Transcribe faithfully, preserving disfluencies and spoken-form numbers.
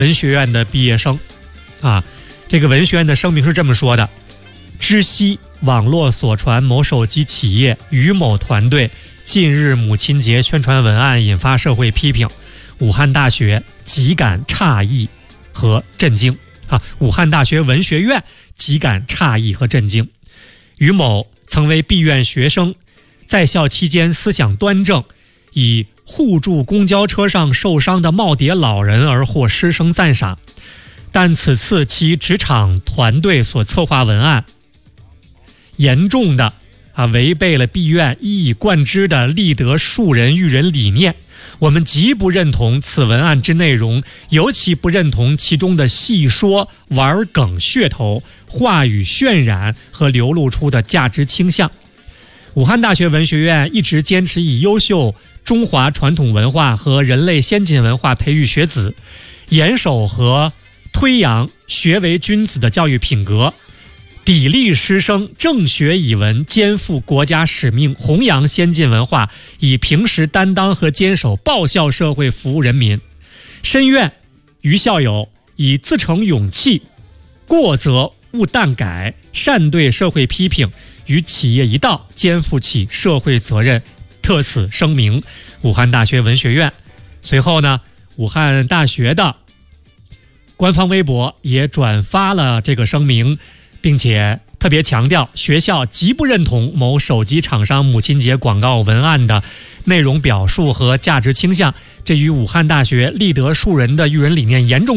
文学院的毕业生啊，这个文学院的声明是这么说的：知悉网络所传某手机企业与某团队近日母亲节宣传文案引发社会批评，武汉大学极感诧异和震惊啊！武汉大学文学院极感诧异和震惊。于某曾为毕院学生，在校期间思想端正，以护助公交车上受伤的耄耋老人而获师生赞赏，但此次其职场团队所策划文案，严重的啊违背了毕院一以贯之的立德树人育人理念。我们极不认同此文案之内容，尤其不认同其中的戏说、玩梗噱头、话语渲染和流露出的价值倾向。武汉大学文学院一直坚持以优秀中华传统文化和人类先进文化培育学子，严守和推扬学为君子的教育品格，砥砺师生正学以文，肩负国家使命，弘扬先进文化，以平时担当和坚守报效社会，服务人民。深愿于校友以自成勇气，过则勿惮改，善对社会批评，与企业一道，肩负起社会责任。特此声明。武汉大学文学院。随后呢，武汉大学的官方微博也转发了这个声明，并且特别强调学校极不认同某手机厂商母亲节广告文案的内容表述和价值倾向，这与武汉大学立德树人的育人理念严重